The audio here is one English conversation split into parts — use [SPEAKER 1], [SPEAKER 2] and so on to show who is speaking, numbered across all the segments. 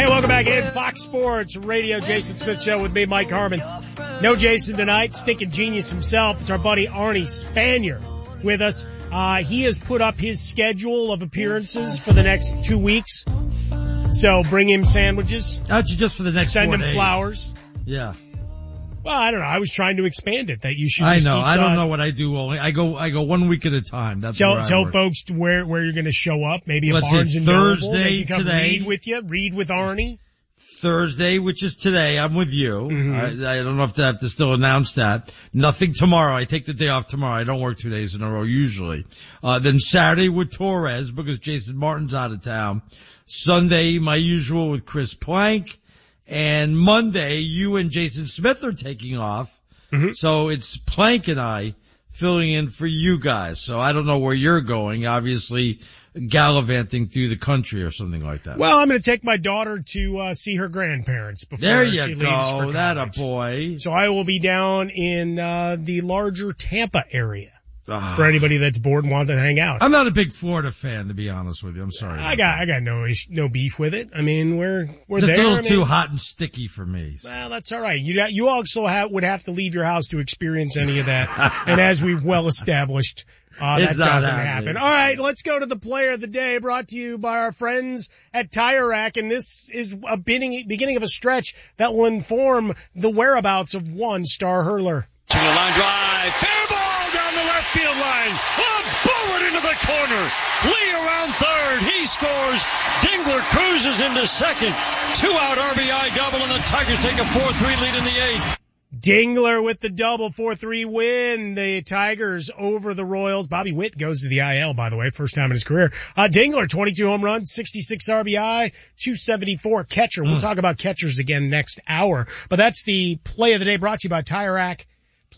[SPEAKER 1] Hey, welcome back in Fox Sports Radio. Jason Smith Show with me, Mike Harmon. No Jason tonight. Stinking genius himself. It's our buddy Arnie Spanier with us. He has put up his schedule of appearances for the next 2 weeks. So bring him sandwiches.
[SPEAKER 2] Just for the next 4 days.
[SPEAKER 1] Send him flowers.
[SPEAKER 2] Yeah.
[SPEAKER 1] Well, I don't know. I was trying to expand it. That you should.
[SPEAKER 2] I know. I don't know what I do. I go 1 week at a time. That's
[SPEAKER 1] tell folks where you're going to show up. Maybe a Barnes and Noble.
[SPEAKER 2] Thursday today.
[SPEAKER 1] Read with you. Read with Arnie.
[SPEAKER 2] Thursday, which is today, I'm with you.
[SPEAKER 1] Mm-hmm.
[SPEAKER 2] I don't know if they have to still announce that. Nothing tomorrow. I take the day off tomorrow. I don't work 2 days in a row usually. Then Saturday with Torres because Jason Martin's out of town. Sunday, my usual with Chris Plank. And Monday, you and Jason Smith are taking off.
[SPEAKER 1] Mm-hmm.
[SPEAKER 2] So it's Plank and I filling in for you guys. So I don't know where you're going. Obviously, gallivanting through the country or something like that.
[SPEAKER 1] Well, I'm going to take my daughter to see her grandparents before she leaves for college.
[SPEAKER 2] That a boy.
[SPEAKER 1] So I will be down in the larger Tampa area. For anybody that's bored and wants to hang out.
[SPEAKER 2] I'm not a big Florida fan, to be honest with you. I'm sorry.
[SPEAKER 1] I got no beef with it. I mean, we're
[SPEAKER 2] just
[SPEAKER 1] there.
[SPEAKER 2] a little too hot and sticky for me.
[SPEAKER 1] Well, that's all right. You also would have to leave your house to experience any of that. And as we've well established, that doesn't happen. All right, let's go to the player of the day, brought to you by our friends at Tire Rack. And this is a beginning of a stretch that will inform the whereabouts of one star hurler.
[SPEAKER 3] To the line drive, fair ball down the left field line. Bullet into the corner. Lee around third. He scores. Dingler cruises into second. 2-out RBI double, and the Tigers take a 4-3 lead in the eighth.
[SPEAKER 1] Dingler with the double, 4-3 win. The Tigers over the Royals. Bobby Witt goes to the IL, by the way, first time in his career. Dingler, 22 home runs, 66 RBI, 274 catcher. We'll talk about catchers again next hour. But that's the play of the day brought to you by Tire Rack.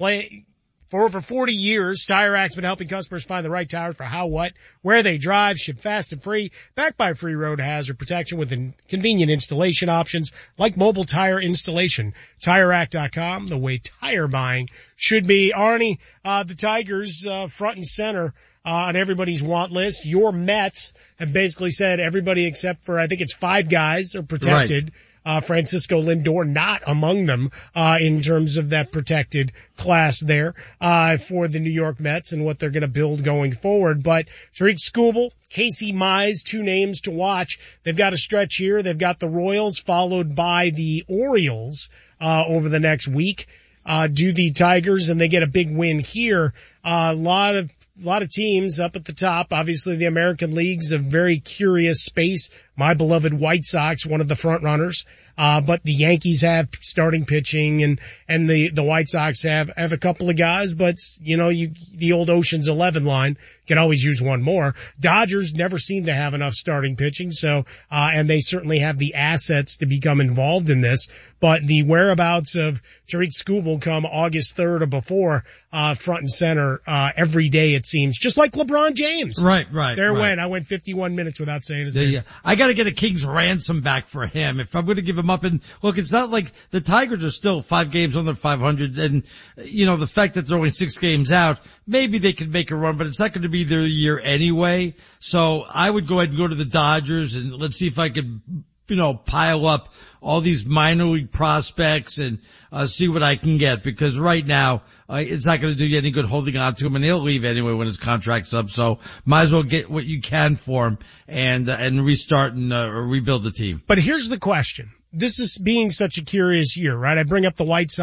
[SPEAKER 1] For over 40 years, Tire Rack's been helping customers find the right tires for how, what, where they drive, ship fast and free, backed by free road hazard protection with convenient installation options like mobile tire installation. TireRack.com, the way tire buying should be. Arnie, the Tigers, front and center, on everybody's want list. Your Mets have basically said everybody except for, I think it's 5 guys are protected. Right. Francisco Lindor not among them, in terms of that protected class there, for the New York Mets and what they're going to build going forward. But Tariq Skubal, Casey Mize, 2 names to watch. They've got a stretch here. They've got the Royals followed by the Orioles, over the next week. Do the Tigers, and they get a big win here. A lot of teams up at the top. Obviously, the American League's a very curious space. My beloved White Sox, one of the front runners. But the Yankees have starting pitching and the White Sox have a couple of guys, but the old Ocean's 11 line can always use one more. Dodgers never seem to have enough starting pitching, so, and they certainly have the assets to become involved in this, but the whereabouts of Tariq Skubal come August 3rd or before, front and center, every day it seems, just like LeBron James.
[SPEAKER 2] Right.
[SPEAKER 1] I went 51 minutes without saying his name.
[SPEAKER 2] Yeah. I gotta get a king's ransom back for him. If I'm gonna give him up, and look, it's not like the Tigers are still 5 games under 500, and, the fact that they're only 6 games out, maybe they could make a run, but it's not gonna be their year anyway. So I would go ahead and go to the Dodgers, and let's see if I could, pile up all these minor league prospects and see what I can get, because right now it's not going to do you any good holding on to him, and he'll leave anyway when his contract's up. So might as well get what you can for him and restart and rebuild the team.
[SPEAKER 1] But here's the question. This is being such a curious year, right? I bring up the White Sox.